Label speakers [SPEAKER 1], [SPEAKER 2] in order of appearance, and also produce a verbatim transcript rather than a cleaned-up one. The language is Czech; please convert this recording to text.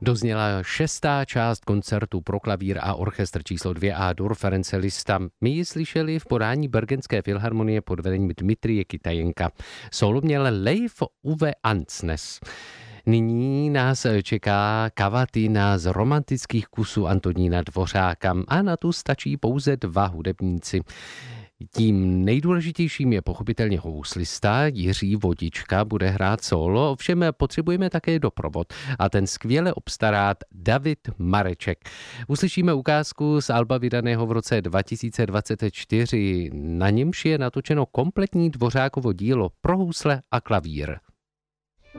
[SPEAKER 1] Dozněla šestá část koncertu pro klavír a orchestr číslo dvě A-dur Ference Liszta. My ji slyšeli v podání Bergenské filharmonie pod vedením Dmitrije Kytajenka. Solo měl Leif Uwe Ansnes. Nyní nás čeká kavatina z romantických kusů Antonína Dvořáka a na tu stačí pouze dva hudebníci. Tím nejdůležitějším je pochopitelně houslista Jiří Vodička, bude hrát solo, ovšem potřebujeme také doprovod a ten skvěle obstará David Mareček. Uslyšíme ukázku z alba vydaného v roce dva tisíce dvacet čtyři, na němž je natočeno kompletní Dvořákovo dílo pro housle a klavír.